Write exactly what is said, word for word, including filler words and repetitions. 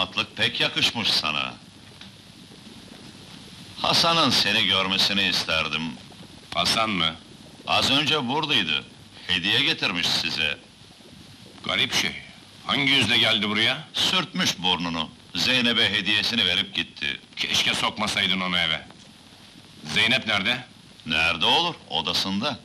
damatlık pek yakışmış sana. Hasan'ın seni görmesini isterdim. Hasan mı? Az önce buradaydı. Hediye getirmiş size. Garip şey. Hangi yüzle geldi buraya? Sürtmüş burnunu. Zeynep'e hediyesini verip gitti. Keşke sokmasaydın onu eve. Zeynep nerede? Nerede olur? Odasında.